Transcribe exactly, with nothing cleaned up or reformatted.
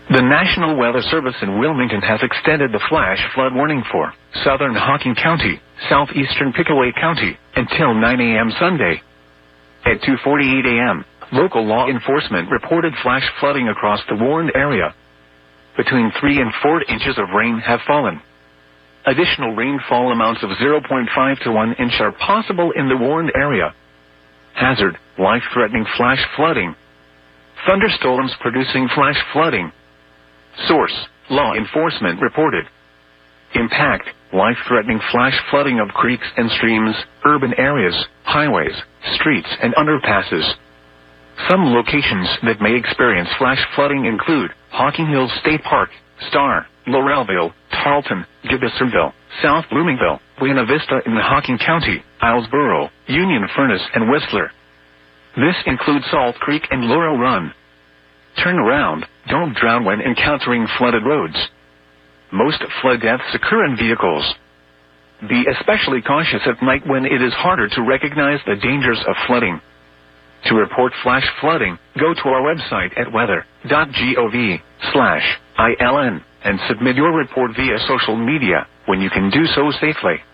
The National Weather Service in Wilmington has extended the flash flood warning for southern Hocking County, southeastern Pickaway County, until nine a.m. Sunday. At two forty-eight a.m., local law enforcement reported flash flooding across the warned area. Between three and four inches of rain have fallen. Additional rainfall amounts of zero point five to one inch are possible in the warned area. Hazard, life-threatening flash flooding. Thunderstorms producing flash flooding. Source, law enforcement reported. Impact, life-threatening flash flooding of creeks and streams, urban areas, highways, streets and underpasses. Some locations that may experience flash flooding include Hocking Hills State Park, Star, Laurelville, Tarleton, Gibbesville, South Bloomingville, Buena Vista in Hocking County, Islesboro, Union Furnace and Whistler. This includes Salt Creek and Laurel Run. Turn around, don't drown when encountering flooded roads. Most flood deaths occur in vehicles. Be especially cautious at night when it is harder to recognize the dangers of flooding. To report flash flooding, go to our website at weather dot gov slash ILN and submit your report via social media when you can do so safely.